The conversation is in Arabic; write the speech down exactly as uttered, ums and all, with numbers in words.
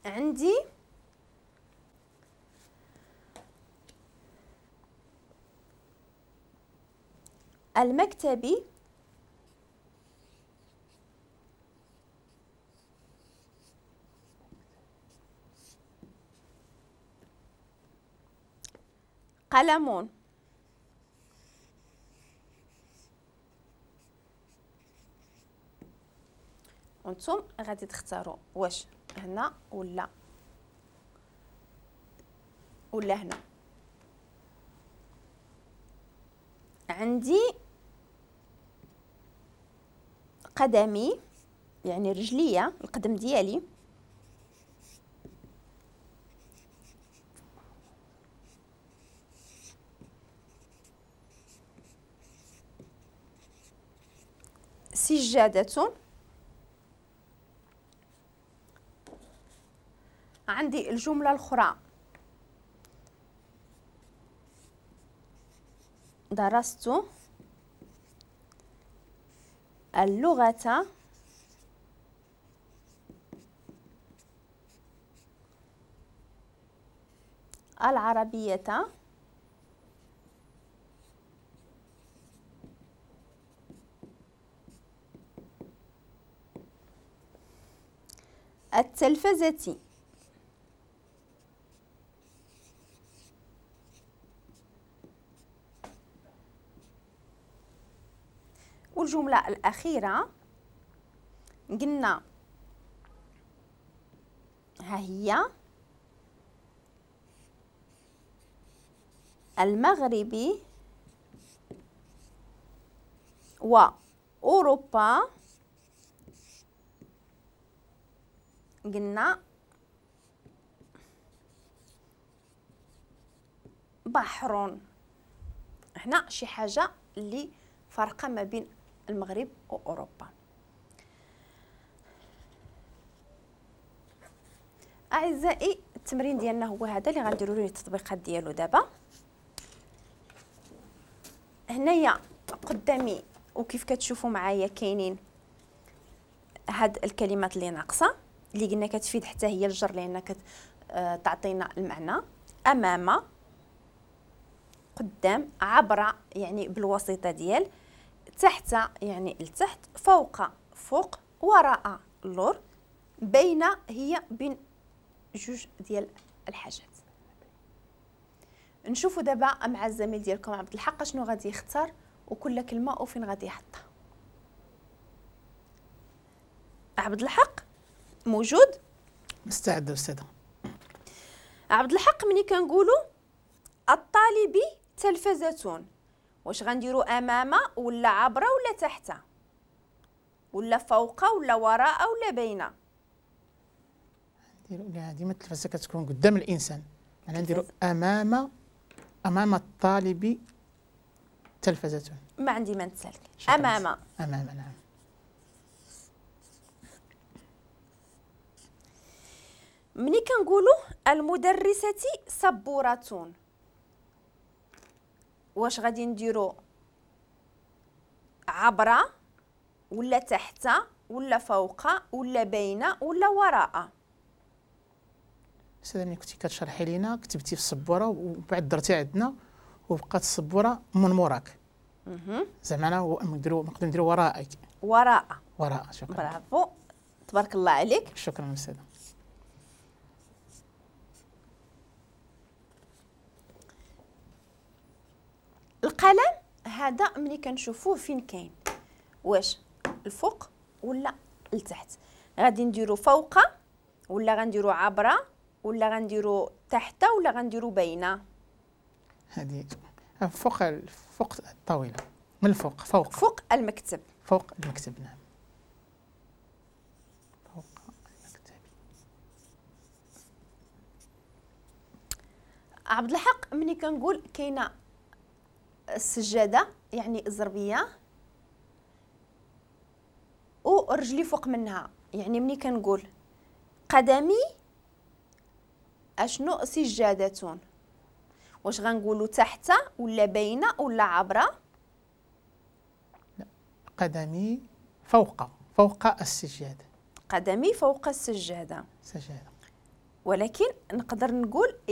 عندي المكتبي قلم. وانتم غادي تختاروا واش هنا ولا ولا هنا. عندي قدمي يعني رجليا القدم ديالي سجادة. عندي الجملة الأخرى درست اللغة العربية التلفزة. والجملة الأخيرة قلنا ها هي المغرب وأوروبا قلنا بحر. هنا شي حاجة اللي فرقة ما بين المغرب وأوروبا. أعزائي التمرين ديالنا هو هذا اللي غنديروا ليه التطبيقات ديالو دابا. هنايا قدامي وكيف كتشوفوا معايا كاينين هاد الكلمات اللي ناقصه اللي قلنا كتفيد حتى هي الجر لان كتعطينا المعنى. امام، قدام، عبر يعني بالواسطه ديال، تحت يعني لتحت، فوق فوق، وراء اللور، بين هي بين جوج ديال الحاجات. نشوفوا دابا مع الزميل ديالكم عبد الحق شنو غادي يختار وكل كلمه وفين غادي يحطها. عبد الحق موجود؟ مستعد استاذه. عبد الحق ملي كنقولوا الطالب تلفزة، واش غنديروا امام ولا عبر ولا تحت ولا فوق ولا وراء ولا بين؟ نديروا ديما التلفزه كتكون قدام الانسان، يعني نديروا امام امام الطالب تلفزة. ما عندي ما نتسالك. امام امام نعم. ملي كنقولوا المدرسة سبورة، واش غادي نديروا عبر ولا تحت ولا فوق ولا بين ولا وراء؟ استاذه ملي كنتي كتشرحي لينا كتبتي في السبوره وبعد درتي عندنا وبقات السبوره من موراك. اها زعما انا نديروا نقدروا نديروا وراءك. وراء. وراء. شكرا. برافو تبارك الله عليك. شكرا استاذه. القلم هذا ملي كنشوفوه فين كاين، واش الفوق ولا لتحت؟ غادي نديرو فوق ولا غنديرو عبر ولا غنديرو تحت ولا غنديرو بين؟ هذه فوق فوق الطاوله، من الفوق. فوق فوق المكتب. فوق المكتب نعم. فوق المكتب. عبد الحق ملي كنقول كاينه السجاده يعني الزربيه ورجلي فوق منها، يعني ملي كنقول قدمي اشنو سجاده، واش غنقولوا تحت ولا بين ولا عبر؟ لا. قدمي فوق فوق السجاده. قدمي فوق السجاده. سجاده. ولكن نقدر نقول